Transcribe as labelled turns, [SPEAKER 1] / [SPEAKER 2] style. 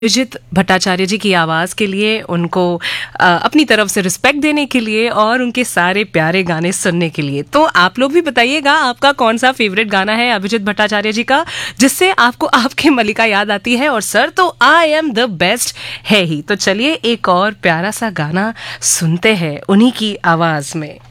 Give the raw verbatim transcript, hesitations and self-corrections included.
[SPEAKER 1] अभिजीत भट्टाचार्य जी की आवाज़ के लिए, उनको अ, अपनी तरफ से रिस्पेक्ट देने के लिए और उनके सारे प्यारे गाने सुनने के लिए। तो आप लोग भी बताइएगा आपका कौन सा फेवरेट गाना है अभिजीत भट्टाचार्य जी का, जिससे आपको आपके मलिका याद आती है। और सर तो आई एम द बेस्ट है ही। तो चलिए एक और प्यारा सा गाना सुनते हैं उन्हीं की आवाज़ में।